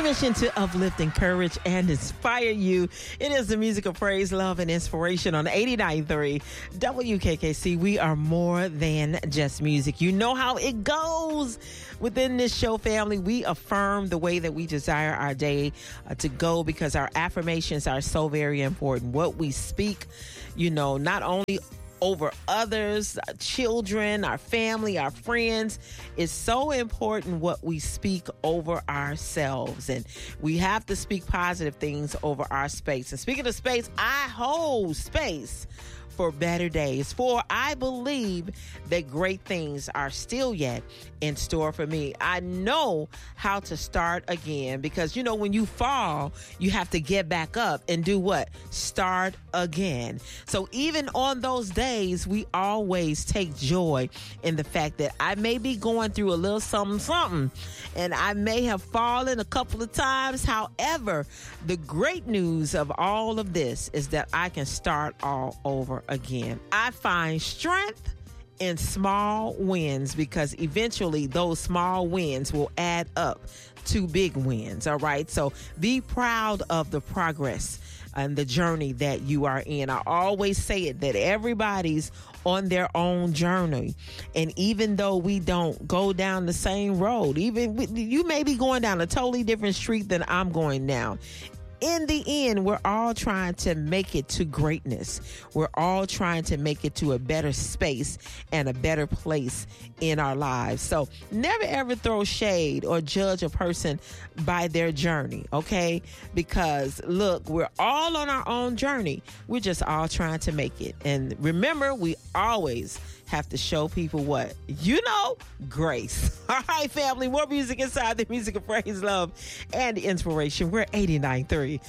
mission to uplift, encourage, and inspire you. It is the music of praise, love, and inspiration on 89.3 WKKC. We are more than just music. You know how it goes within this show, family. We affirm the way that we desire our day to go, because our affirmations are so very important. What we speak, not only over others, our children, our family, our friends. It's so important what we speak over ourselves. And we have to speak positive things over our space. And speaking of space, I hold space for better days, for I believe that great things are still yet in store for me. I know how to start again, because when you fall, you have to get back up and do what? Start again. So even on those days, we always take joy in the fact that I may be going through a little something, and I may have fallen a couple of times. However, the great news of all of this is that I can start all over again. I find strength in small wins, because eventually those small wins will add up to big wins. All right. So be proud of the progress and the journey that you are in. I always say it, that everybody's on their own journey. And even though we don't go down the same road, you may be going down a totally different street than I'm going down. In the end, we're all trying to make it to greatness. We're all trying to make it to a better space and a better place in our lives. So never ever throw shade or judge a person by their journey, okay? Because look, we're all on our own journey. We're just all trying to make it. And remember, we always have to show people what? Grace. All right, family, more music inside the music of praise, love, and inspiration. We're 89.3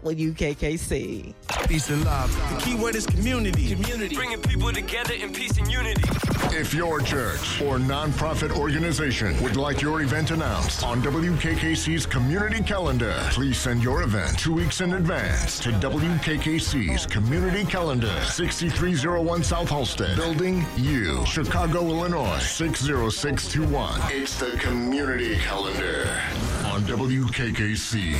WKKC. Peace and love. The key word is community. Bringing people together in peace and unity. If your church or nonprofit organization would like your event announced on WKKC's community calendar, please send your event 2 weeks in advance to WKKC's community calendar, 6301 South Halsted, Building U, Chicago, Illinois, 60621. It's the community calendar on WKKC.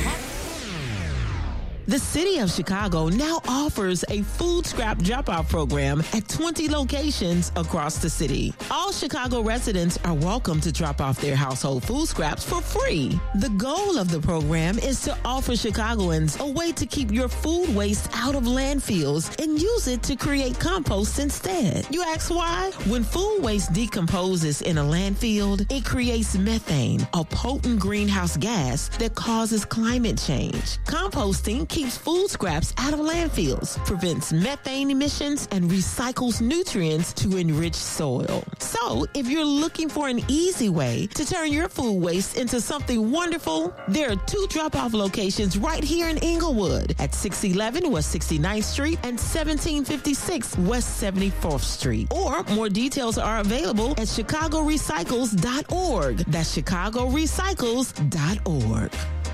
The city of Chicago now offers a food scrap drop-off program at 20 locations across the city. All Chicago residents are welcome to drop off their household food scraps for free. The goal of the program is to offer Chicagoans a way to keep your food waste out of landfills and use it to create compost instead. You ask why? When food waste decomposes in a landfill, it creates methane, a potent greenhouse gas that causes climate change. Composting keeps food scraps out of landfills, prevents methane emissions, and recycles nutrients to enrich soil. So, if you're looking for an easy way to turn your food waste into something wonderful, there are 2 drop-off locations right here in Inglewood at 611 West 69th Street and 1756 West 74th Street. Or more details are available at chicagorecycles.org. That's chicagorecycles.org.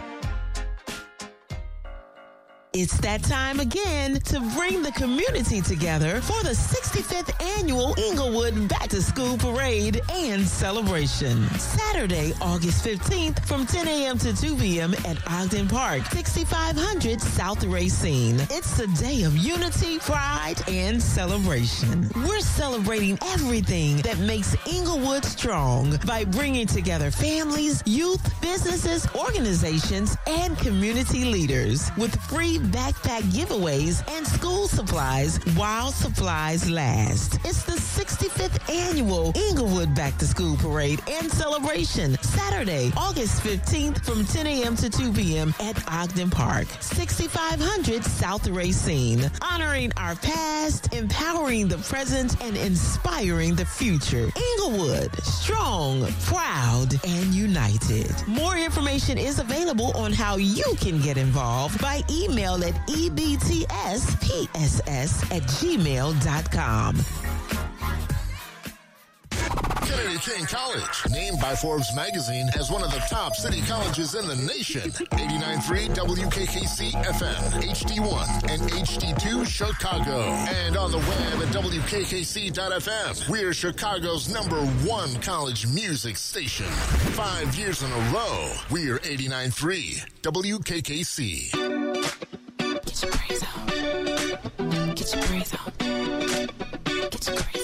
It's that time again to bring the community together for the 65th Annual Inglewood Back to School Parade and Celebration. Saturday, August 15th from 10 a.m. to 2 p.m. at Ogden Park, 6500 South Racine. It's the day of unity, pride, and celebration. We're celebrating everything that makes Inglewood strong by bringing together families, youth, businesses, organizations, and community leaders with free backpack giveaways and school supplies while supplies last. It's the 65th Annual Inglewood Back to School Parade and Celebration, Saturday, August 15th from 10 a.m. to 2 p.m. at Ogden Park, 6500 South Racine. Honoring our past, empowering the present, and inspiring the future. Inglewood, strong, proud, and united. More information is available on how you can get involved by email at ebtspss@gmail.com. Trinity King College, named by Forbes magazine as one of the top city colleges in the nation. 89.3 WKKC FM, HD1 and HD2 Chicago. And on the web at WKKC.FM. We're Chicago's #1 college music station. 5 years in a row, we're 89.3 WKKC. Get your praise on. Get your praise on. Get your praise on.